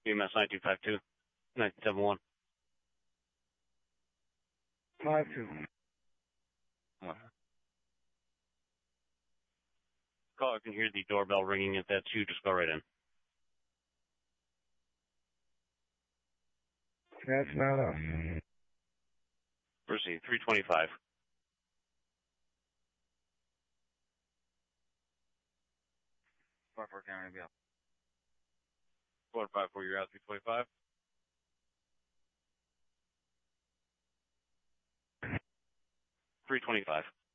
EMS 9252, 1971. 52. Caller can hear the doorbell ringing. If that's you, just go right in. That's not us. Proceed, 325. County, yeah. 454, you're out, 325. 325.